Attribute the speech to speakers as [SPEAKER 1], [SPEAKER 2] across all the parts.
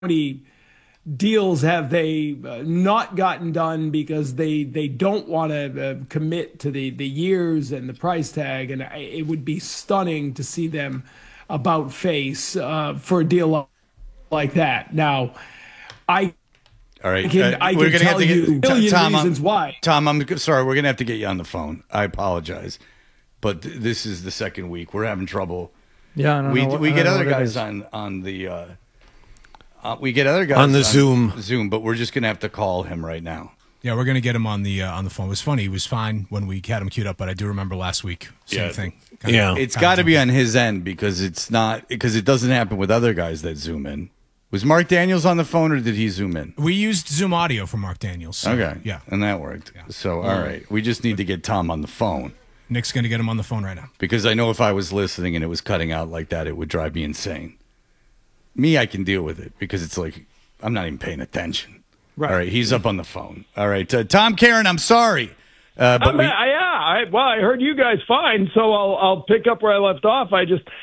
[SPEAKER 1] many deals have they not gotten done because they don't want to commit to the years and the price tag, and it would be stunning to see them about face for a deal like that. Now, I
[SPEAKER 2] all right.
[SPEAKER 1] I
[SPEAKER 2] we're
[SPEAKER 1] can
[SPEAKER 2] gonna have
[SPEAKER 1] tell
[SPEAKER 2] to
[SPEAKER 1] you a
[SPEAKER 2] get
[SPEAKER 1] million
[SPEAKER 2] Tom.
[SPEAKER 1] reasons why.
[SPEAKER 2] Tom, I'm sorry. We're gonna have to get you on the phone. I apologize, but this is the second week. We're having trouble.
[SPEAKER 3] Yeah, I don't know.
[SPEAKER 2] We get other guys on the. We get other guys
[SPEAKER 4] on the
[SPEAKER 2] Zoom, but we're just gonna have to call him right now.
[SPEAKER 5] Yeah, we're gonna get him on the phone. It was funny. He was fine when we had him queued up, but I do remember last week same thing.
[SPEAKER 2] It's got to be on his end because it doesn't happen with other guys that Zoom in. Was Mark Daniels on the phone or did he Zoom in?
[SPEAKER 5] We used Zoom audio for Mark Daniels. So,
[SPEAKER 2] okay,
[SPEAKER 5] yeah,
[SPEAKER 2] and that worked. Yeah. So all right, we just need to get Tom on the phone.
[SPEAKER 5] Nick's gonna get him on the phone right now
[SPEAKER 2] because I know if I was listening and it was cutting out like that, it would drive me insane. Me, I can deal with it because it's like I'm not even paying attention. Right. All right, he's up on the phone. All right, Tom Caron, I'm sorry.
[SPEAKER 6] But I heard you guys fine, so I'll pick up where I left off. I just,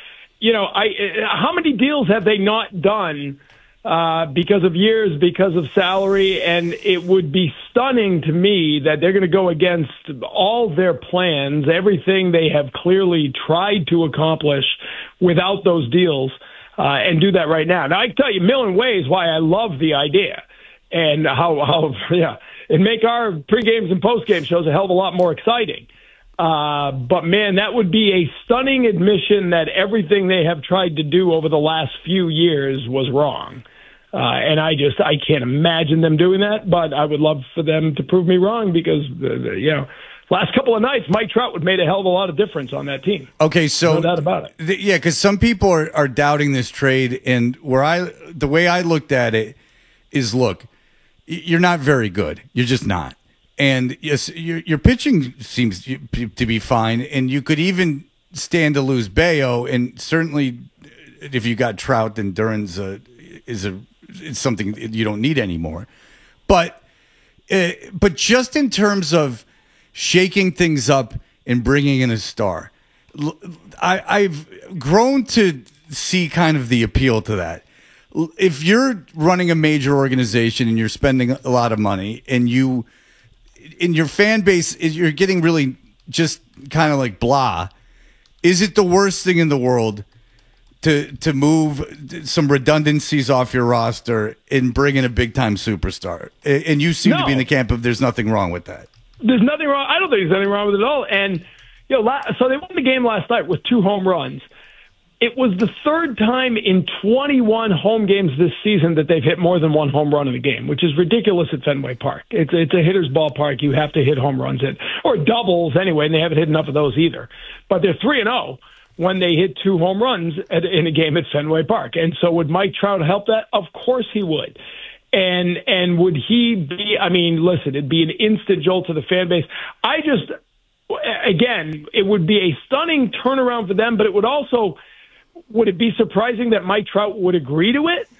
[SPEAKER 6] how many deals have they not done because of years, because of salary? And it would be stunning to me that they're going to go against all their plans, everything they have clearly tried to accomplish without those deals, and do that right now. Now, I can tell you a million ways why I love the idea and how it make our pre-games and post-game shows a hell of a lot more exciting. But, man, that would be a stunning admission that everything they have tried to do over the last few years was wrong. And I can't imagine them doing that, but I would love for them to prove me wrong because, last couple of nights, Mike Trout would have made a hell of a lot of difference on that team.
[SPEAKER 2] Okay, so
[SPEAKER 6] no doubt about it.
[SPEAKER 2] Because some people are doubting this trade, and the way I looked at it is, look, you're not very good. You're just not. And yes, your pitching seems to be fine, and you could even stand to lose Bayo, and certainly if you got Trout, then Duran's it's something you don't need anymore. But just in terms of shaking things up and bringing in a star, I've grown to see kind of the appeal to that. If you're running a major organization and you're spending a lot of money and in your fan base, you're getting really just kind of like blah, is it the worst thing in the world to move some redundancies off your roster and bring in a big-time superstar? And you seem to be in the camp of there's nothing wrong with that.
[SPEAKER 6] There's nothing wrong. I don't think there's anything wrong with it at all. And, so they won the game last night with 2 home runs. It was the third time in 21 home games this season that they've hit more than 1 home run in a game, which is ridiculous at Fenway Park. It's a hitter's ballpark. You have to hit home runs or doubles anyway, and they haven't hit enough of those either. But they're 3-0 when they hit 2 home runs in a game at Fenway Park. And so would Mike Trout help that? Of course he would. And would he be, listen, it'd be an instant jolt to the fan base. Again, it would be a stunning turnaround for them, but it would also, would it be surprising that Mike Trout would agree to it?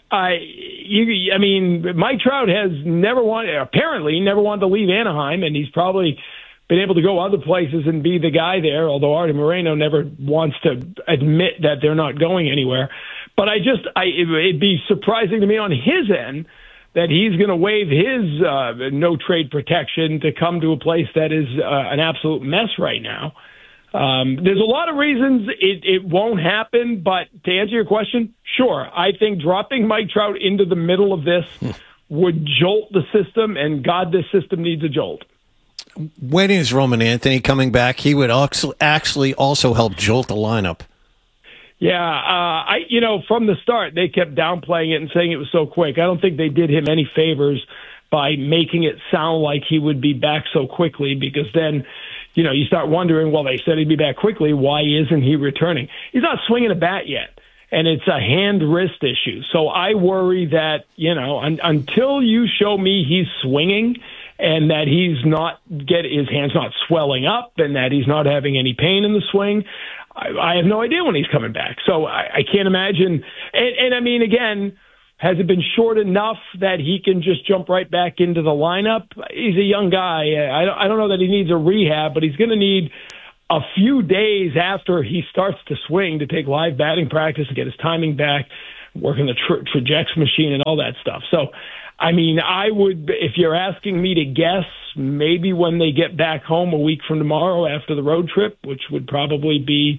[SPEAKER 6] Mike Trout has never wanted to leave Anaheim, and he's probably been able to go other places and be the guy there, although Artie Moreno never wants to admit that they're not going anywhere. But it'd be surprising to me on his end that he's going to waive his no-trade protection to come to a place that is an absolute mess right now. There's a lot of reasons it won't happen, but to answer your question, sure. I think dropping Mike Trout into the middle of this would jolt the system, and God, this system needs a jolt.
[SPEAKER 4] When is Roman Anthony coming back? He would actually also help jolt the lineup.
[SPEAKER 6] Yeah, from the start, they kept downplaying it and saying it was so quick. I don't think they did him any favors by making it sound like he would be back so quickly, because then, you start wondering, well, they said he'd be back quickly. Why isn't he returning? He's not swinging a bat yet, and it's a hand-wrist issue. So I worry that, until you show me he's swinging and that his hand's not swelling up and that he's not having any pain in the swing, I have no idea when he's coming back. So I can't imagine. And again, has it been short enough that he can just jump right back into the lineup? He's a young guy. I don't know that he needs a rehab, but he's going to need a few days after he starts to swing to take live batting practice and get his timing back. working the Trajex machine and all that stuff. So, I mean, I would, if you're asking me to guess, maybe when they get back home a week from tomorrow after the road trip, which would probably be,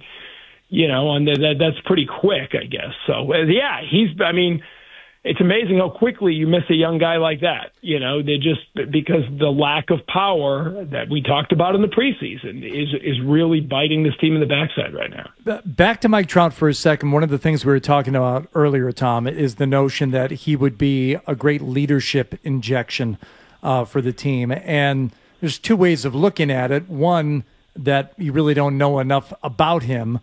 [SPEAKER 6] that's pretty quick, I guess. So, yeah, it's amazing how quickly you miss a young guy like that. They just, because the lack of power that we talked about in the preseason is really biting this team in the backside right now.
[SPEAKER 3] Back to Mike Trout for a second. One of the things we were talking about earlier, Tom, is the notion that he would be a great leadership injection for the team. And there's two ways of looking at it. One, that you really don't know enough about him,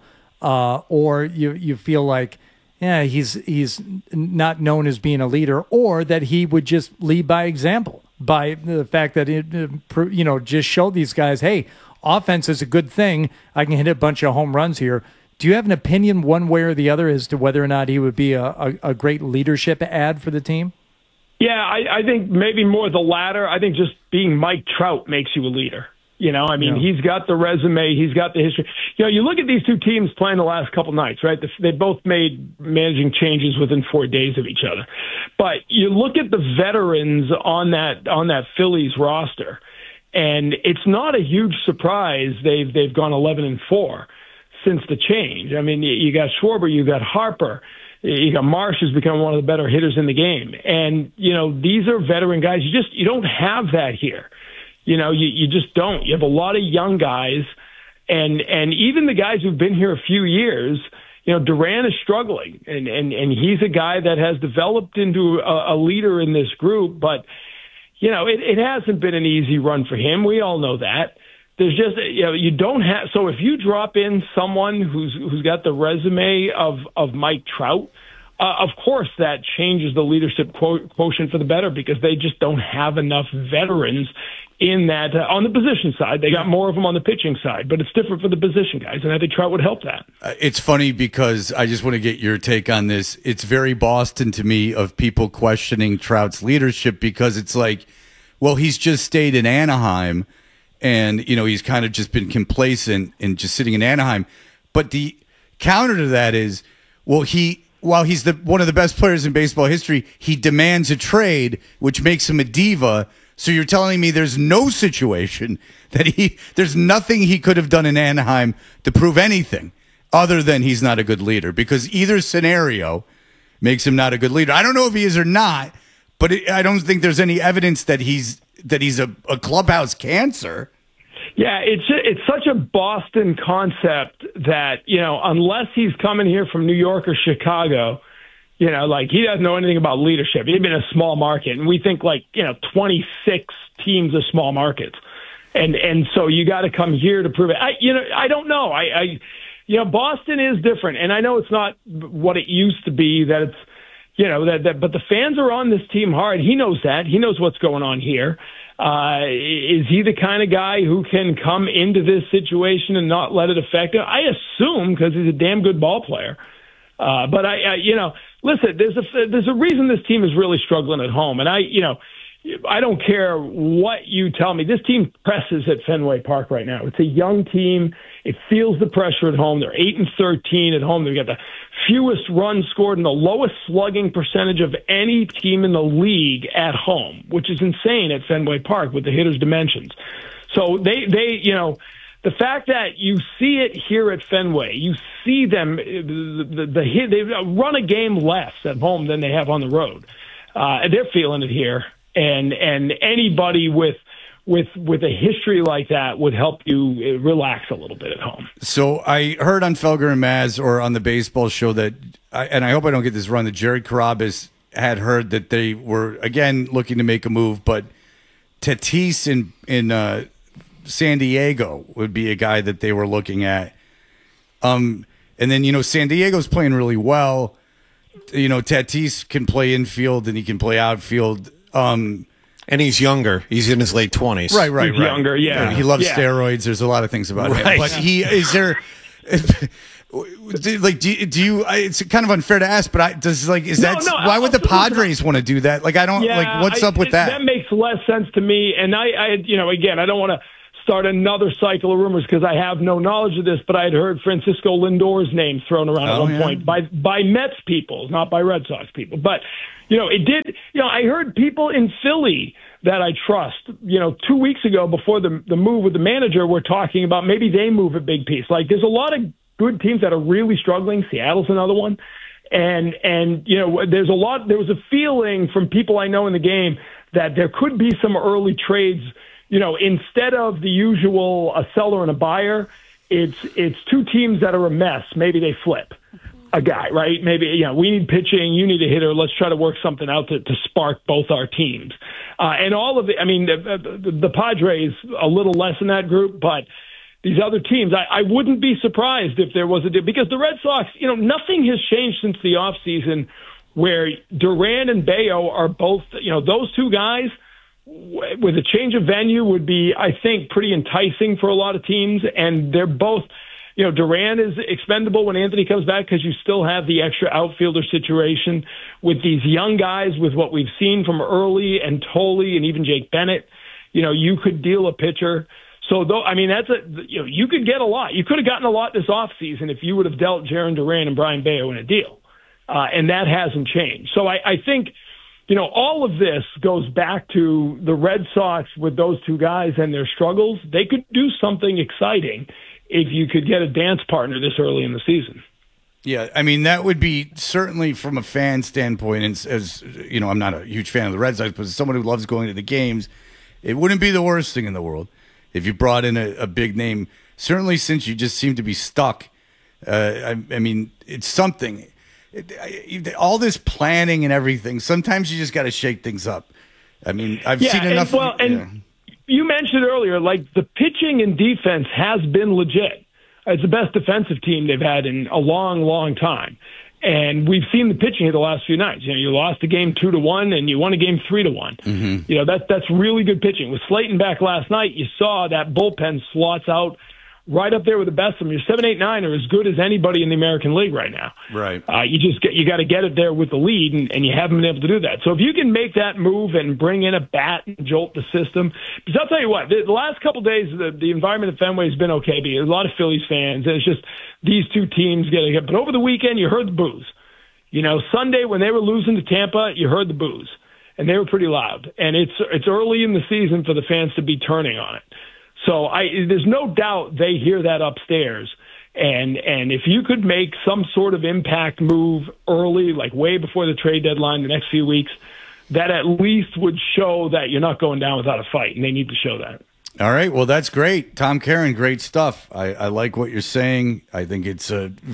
[SPEAKER 3] or you feel like, yeah, he's not known as being a leader, or that he would just lead by example, by the fact that just show these guys, hey, offense is a good thing. I can hit a bunch of home runs here. Do you have an opinion one way or the other as to whether or not he would be a great leadership add for the team?
[SPEAKER 6] Yeah, I think maybe more the latter. I think just being Mike Trout makes you a leader. He's got the resume, he's got the history. You look at these two teams playing the last couple nights, right? They both made managing changes within 4 days of each other. But you look at the veterans on that Phillies roster, and it's not a huge surprise they've gone 11-4 since the change. I mean, you got Schwarber, you got Harper, you got Marsh, who's become one of the better hitters in the game. And, these are veteran guys. You don't have that here. You just don't. You have a lot of young guys, and even the guys who've been here a few years, Duran is struggling, and he's a guy that has developed into a leader in this group, but, it hasn't been an easy run for him. We all know that. There's just, you don't have, so if you drop in someone who's got the resume of Mike Trout, of course that changes the leadership quotient for the better, because they just don't have enough veterans in that on the position side. They got more of them on the pitching side, but it's different for the position guys, and I think Trout would help that.
[SPEAKER 2] It's funny because I just want to get your take on this. It's very Boston to me of people questioning Trout's leadership, because it's like, well, he's just stayed in Anaheim, and he's kind of just been complacent and just sitting in Anaheim. But the counter to that is, well, while he's one of the best players in baseball history, he demands a trade, which makes him a diva. So you're telling me there's no situation that there's nothing he could have done in Anaheim to prove anything other than he's not a good leader, because either scenario makes him not a good leader. I don't know if he is or not, but I don't think there's any evidence that he's a clubhouse cancer.
[SPEAKER 6] Yeah, it's such a Boston concept that, unless he's coming here from New York or Chicago, he doesn't know anything about leadership. He's been in a small market, and we think 26 teams are small markets. And so you got to come here to prove it. I don't know. Boston is different, and I know it's not what it used to be, that it's, but the fans are on this team hard. He knows that. He knows what's going on here. Is he the kind of guy who can come into this situation and not let it affect him? I assume, because he's a damn good ball player. But listen, there's a reason this team is really struggling at home. And I don't care what you tell me. This team presses at Fenway Park right now. It's a young team. It feels the pressure at home. They're 8-13 at home. They've got the fewest runs scored and the lowest slugging percentage of any team in the league at home, which is insane at Fenway Park with the hitters' dimensions. So the fact that you see it here at Fenway, you see them, they run a game less at home than they have on the road. They're feeling it here, and anybody with a history like that would help you relax a little bit at home.
[SPEAKER 2] So I heard on Felger and Maz, or on the baseball show, that, and I hope I don't get this wrong, that Jared Carrabis had heard that they were, again, looking to make a move, but Tatis in San Diego would be a guy that they were looking at. And then, San Diego's playing really well. Tatis can play infield and he can play outfield.
[SPEAKER 4] And he's younger. He's in his late 20s.
[SPEAKER 2] Right.
[SPEAKER 6] He's younger, yeah.
[SPEAKER 2] He loves steroids. There's a lot of things about him. But do you? It's kind of unfair to ask, but why would the Padres want to do that? What's up with that?
[SPEAKER 6] That makes less sense to me. And I don't want to start another cycle of rumors because I have no knowledge of this, but I had heard Francisco Lindor's name thrown around at one point by Mets people, not by Red Sox people. But, it did, I heard people in Philly that I trust, 2 weeks ago before the move with the manager were talking about maybe they move a big piece. Like there's a lot of good teams that are really struggling. Seattle's another one. And there was a feeling from people I know in the game that there could be some early trades, instead of the usual a seller and a buyer, it's two teams that are a mess. Maybe they flip a guy, right? Maybe, we need pitching, you need a hitter. Let's try to work something out to spark both our teams. And all of the Padres a little less in that group, but these other teams, I wouldn't be surprised if there was a deal because the Red Sox, nothing has changed since the offseason where Duran and Bayo are both, those two guys with a change of venue would be, I think, pretty enticing for a lot of teams. And they're both, Duran is expendable when Anthony comes back because you still have the extra outfielder situation with these young guys with what we've seen from Early and Tolley and even Jake Bennett. You could deal a pitcher. So, you could get a lot. You could have gotten a lot this offseason if you would have dealt Jarren Duran and Brian Bayo in a deal. And that hasn't changed. So I think, all of this goes back to the Red Sox with those two guys and their struggles. They could do something exciting if you could get a dance partner this early in the season.
[SPEAKER 2] Yeah, that would be certainly from a fan standpoint, and as I'm not a huge fan of the Red Sox, but as someone who loves going to the games, it wouldn't be the worst thing in the world if you brought in a big name. Certainly since you just seem to be stuck. It's something. All this planning and everything, sometimes you just got to shake things up. I've seen enough. You mentioned earlier, like the pitching and defense has been legit. It's the best defensive team they've had in a long, long time. And we've seen the pitching the last few nights. You lost a game 2-1 and you won a game 3-1. Mm-hmm. That's really good pitching. With Slayton back last night, you saw that bullpen slots out right up there with the best of them. Your 7, 8, 9 are as good as anybody in the American League right now. Right.
[SPEAKER 6] You got to get it there with the lead, and you haven't been able to do that. So if you can make that move and bring in a bat and jolt the system, because I'll tell you what, the last couple of days, the environment at Fenway has been okay. There's a lot of Phillies fans, and it's just these two teams getting it. But over the weekend, you heard the boos. Sunday when they were losing to Tampa, you heard the boos, and they were pretty loud. And it's early in the season for the fans to be turning on it. So there's no doubt they hear that upstairs. And if you could make some sort of impact move early, like way before the trade deadline, the next few weeks, that at least would show that you're not going down without a fight, and they need to show that.
[SPEAKER 2] All right. Well, that's great. Tom Caron, great stuff. I like what you're saying. I think it's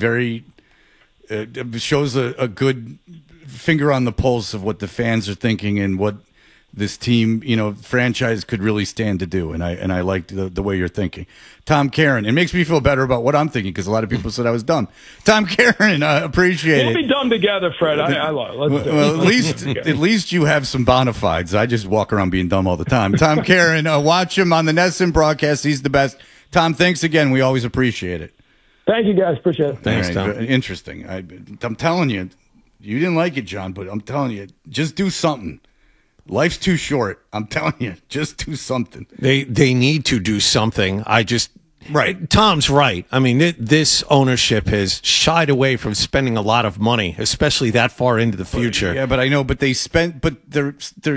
[SPEAKER 2] it shows a good finger on the pulse of what the fans are thinking and what this team, franchise could really stand to do. And I like the way you're thinking. Tom Caron, it makes me feel better about what I'm thinking because a lot of people said I was dumb. Tom Caron, appreciate it.
[SPEAKER 6] We'll be dumb together, Fred. I love it. Let's do it.
[SPEAKER 2] At least you have some bona fides. I just walk around being dumb all the time. Tom Caron, watch him on the NESN broadcast. He's the best. Tom, thanks again. We always appreciate it.
[SPEAKER 6] Thank you, guys. Appreciate it.
[SPEAKER 4] Thanks, Tom.
[SPEAKER 2] Interesting. I'm telling you, you didn't like it, John, but I'm telling you, just do something. Life's too short. I'm telling you, just do something.
[SPEAKER 4] They need to do something.
[SPEAKER 2] Right.
[SPEAKER 4] Tom's right. This ownership has shied away from spending a lot of money, especially that far into the future.
[SPEAKER 2] Yeah, but I know. But they spent. But they're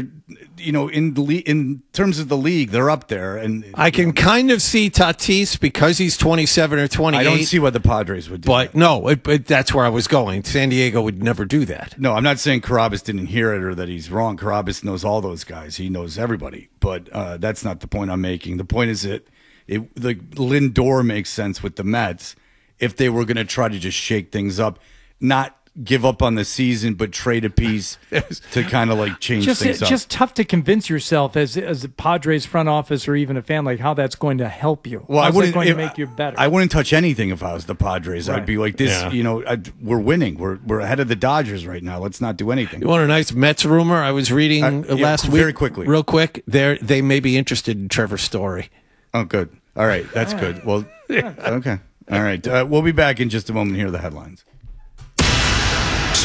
[SPEAKER 2] in terms of the league, they're up there. And
[SPEAKER 4] I can kind of see Tatis because he's 27 or 28.
[SPEAKER 2] I don't see what the Padres would do.
[SPEAKER 4] But no, that's where I was going. San Diego would never do that.
[SPEAKER 2] No, I'm not saying Carabas didn't hear it or that he's wrong. Carabas knows all those guys. He knows everybody. But that's not the point I'm making. The point is that the Lindor makes sense with the Mets if they were going to try to just shake things up, not give up on the season, but trade a piece to kind of like change things up.
[SPEAKER 3] Just tough to convince yourself as a Padres front office or even a fan like how that's going to help you.
[SPEAKER 2] Well,
[SPEAKER 3] how's it going to make you better?
[SPEAKER 2] I wouldn't touch anything if I was the Padres.
[SPEAKER 3] Right.
[SPEAKER 2] I'd be like this. Yeah. We're winning. We're ahead of the Dodgers right now. Let's not do anything.
[SPEAKER 4] You want a nice Mets rumor? I was reading last week,
[SPEAKER 2] very quickly,
[SPEAKER 4] real quick. They may be interested in Trevor Story.
[SPEAKER 2] Oh, good. All right, that's good. Well, okay. All right. We'll be back in just a moment. Here are the headlines.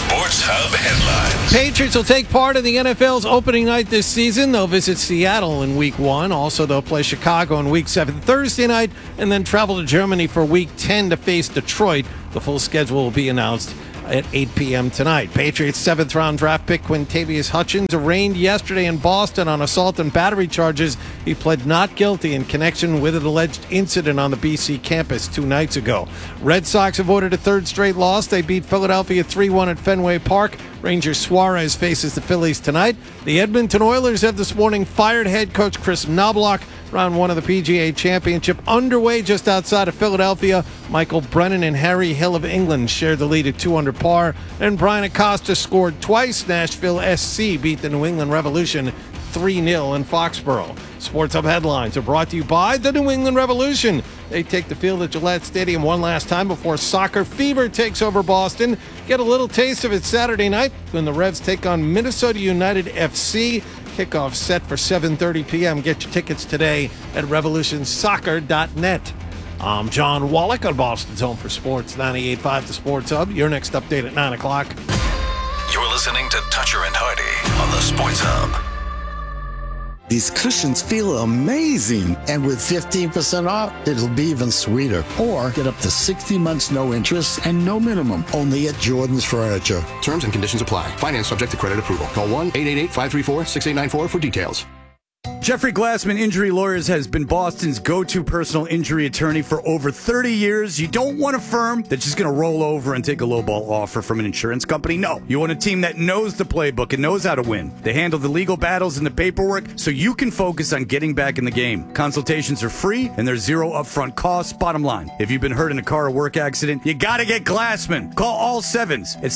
[SPEAKER 7] Sports Hub headlines.
[SPEAKER 4] Patriots will take part in the NFL's opening night this season. They'll visit Seattle in Week 1. Also, they'll play Chicago in Week 7 Thursday night, and then travel to Germany for Week 10 to face Detroit. The full schedule will be announced at 8 p.m. tonight. Patriots 7th-round draft pick Quintavious Hutchins arraigned yesterday in Boston on assault and battery charges. He pled not guilty in connection with an alleged incident on the BC campus 2 nights ago. Red Sox avoided a third straight loss. They beat Philadelphia 3-1 at Fenway Park. Ranger Suarez faces the Phillies tonight. The Edmonton Oilers have this morning fired head coach Chris Knobloch. Round 1 of the PGA Championship underway just outside of Philadelphia. Michael Brennan and Harry Hill of England share the lead at 2 under par. And Brian Acosta scored twice. Nashville SC beat the New England Revolution 3-0 in Foxborough. Sports Hub headlines are brought to you by the New England Revolution. They take the field at Gillette Stadium one last time before soccer fever takes over Boston. Get a little taste of it Saturday night when the Revs take on Minnesota United FC. Kickoff set for 7:30 p.m. Get your tickets today at revolutionsoccer.net. I'm John Wallach on Boston's Home for Sports, 98.5 The Sports Hub. Your next update at 9 o'clock.
[SPEAKER 7] You're listening to Toucher and Hardy on the Sports Hub.
[SPEAKER 8] These cushions feel amazing. And with 15% off, it'll be even sweeter. Or get up to 60 months no interest and no minimum. Only at Jordan's Furniture.
[SPEAKER 9] Terms and conditions apply. Finance subject to credit approval. Call 1-888-534-6894 for details.
[SPEAKER 2] Jeffrey Glassman Injury Lawyers has been Boston's go-to personal injury attorney for over 30 years. You don't want a firm that's just going to roll over and take a lowball offer from an insurance company. No, you want a team that knows the playbook and knows how to win. They handle the legal battles and the paperwork so you can focus on getting back in the game. Consultations are free and there's zero upfront costs. Bottom line, if you've been hurt in a car or work accident, you got to get Glassman. Call all sevens at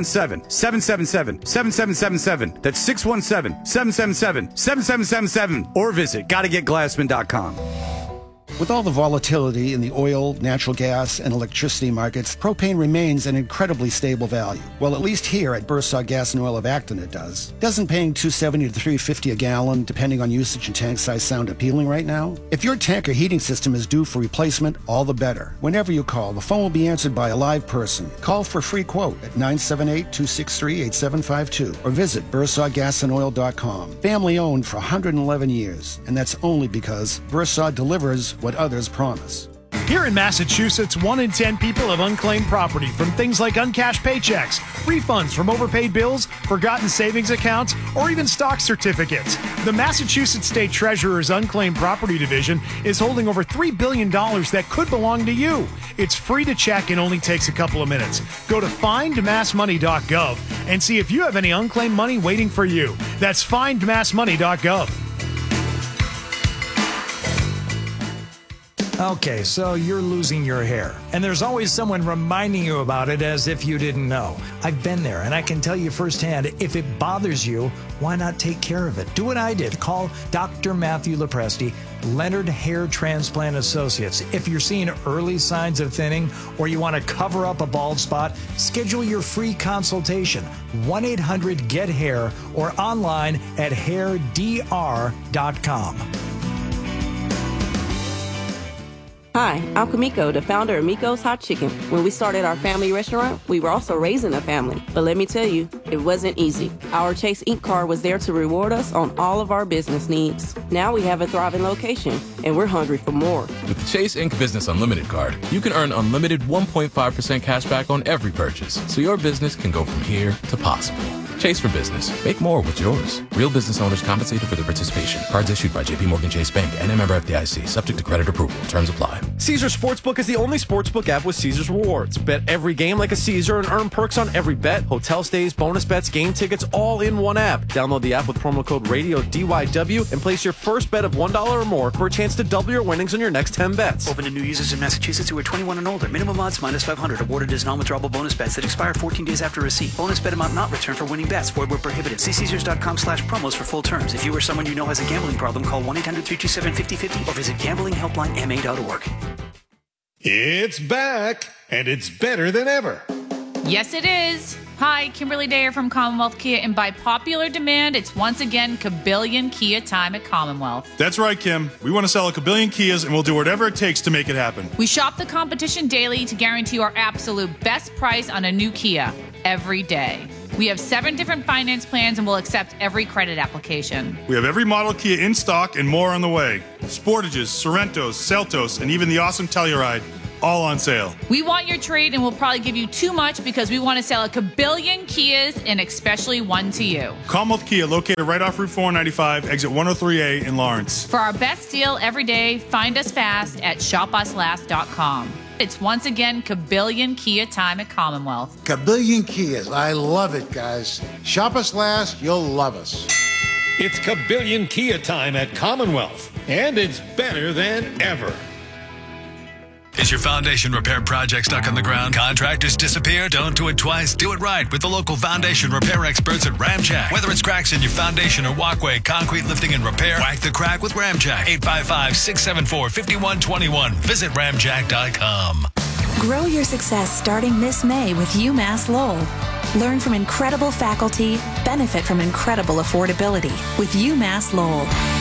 [SPEAKER 2] 617-777-7777. That's 617-777-7777. Or visit GottaGetGlassman.com.
[SPEAKER 10] With all the volatility in the oil, natural gas, and electricity markets, propane remains an incredibly stable value. Well, at least here at Bursaw Gas and Oil of Acton it does. Doesn't paying $2.70 to $3.50 a gallon, depending on usage and tank size, sound appealing right now? If your tank or heating system is due for replacement, all the better. Whenever you call, the phone will be answered by a live person. Call for a free quote at 978-263-8752 or visit BursawGasandOil.com. Family owned for 111 years, and that's only because Bursaw delivers what others promise.
[SPEAKER 11] Here in Massachusetts, 1 in 10 people have unclaimed property from things like uncashed paychecks, refunds from overpaid bills, forgotten savings accounts, or even stock certificates. The Massachusetts State Treasurer's Unclaimed Property Division is holding over $3 billion that could belong to you. It's free to check and only takes a couple of minutes. Go to findmassmoney.gov and see if you have any unclaimed money waiting for you. That's findmassmoney.gov.
[SPEAKER 12] Okay, so you're losing your hair, and there's always someone reminding you about it as if you didn't know. I've been there, and I can tell you firsthand, if it bothers you, why not take care of it? Do what I did. Call Dr. Matthew Lopresti, Leonard Hair Transplant Associates. If you're seeing early signs of thinning or you want to cover up a bald spot, schedule your free consultation. 1-800-GET-HAIR or online at hairdr.com.
[SPEAKER 13] Hi, I'm Kamiko, the founder of Miko's Hot Chicken. When we started our family restaurant, we were also raising a family. But let me tell you, it wasn't easy. Our Chase Ink card was there to reward us on all of our business needs. Now we have a thriving location, and we're hungry for more.
[SPEAKER 14] With the Chase Ink Business Unlimited card, you can earn unlimited 1.5% cash back on every purchase, so your business can go from here to possible. Chase for business. Make more with yours. Real business owners compensated for their participation. Cards issued by JPMorgan Chase Bank and a member FDIC. Subject to credit approval. Terms apply.
[SPEAKER 15] Caesars Sportsbook is the only sportsbook app with Caesars Rewards. Bet every game like a Caesar and earn perks on every bet. Hotel stays, bonus bets, game tickets, all in one app. Download the app with promo code RADIO DYW and place your first bet of $1 or more for a chance to double your winnings on your next 10 bets.
[SPEAKER 16] Open to new users in Massachusetts who are 21 and older. Minimum odds minus 500. Awarded as non-withdrawable bonus bets that expire 14 days after receipt. Bonus bet amount not returned for winning bets. Void where prohibited. See Caesars.com/promos for full terms. If you or someone you know has a gambling problem, call 1-800-327-5050 or visit gamblinghelplinema.org.
[SPEAKER 17] It's back, and it's better than ever.
[SPEAKER 18] Yes, it is. Hi, Kimberly Dayer from Commonwealth Kia, and by popular demand, it's once again Kabillion Kia time at Commonwealth.
[SPEAKER 19] That's right, Kim. We want to sell a Kabillion Kias, and we'll do whatever it takes to make it happen.
[SPEAKER 18] We shop the competition daily to guarantee our absolute best price on a new Kia. every day. We have 7 different finance plans and will accept every credit application.
[SPEAKER 19] We have every model Kia in stock and more on the way. Sportages, Sorrentos, Seltos, and even the awesome Telluride, all on sale.
[SPEAKER 18] We want your trade and we'll probably give you too much because we want to sell a kabillion Kias and especially one to you.
[SPEAKER 19] Commonwealth Kia, located right off Route 495, exit 103A in Lawrence.
[SPEAKER 18] For our best deal every day, find us fast at shopuslast.com. It's once again Kabillion Kia time at Commonwealth.
[SPEAKER 20] Kabillion Kias. I love it, guys. Shop us last, you'll love us.
[SPEAKER 17] It's Kabillion Kia time at Commonwealth, and it's better than ever.
[SPEAKER 7] Is your foundation repair project stuck on the ground? Contractors disappear? Don't do it twice. Do it right with the local foundation repair experts at Ramjack. Whether it's cracks in your foundation or walkway, concrete lifting and repair, whack the crack with Ramjack. 855-674-5121. Visit ramjack.com.
[SPEAKER 21] Grow your success starting this May with UMass Lowell. Learn from incredible faculty, benefit from incredible affordability with UMass Lowell.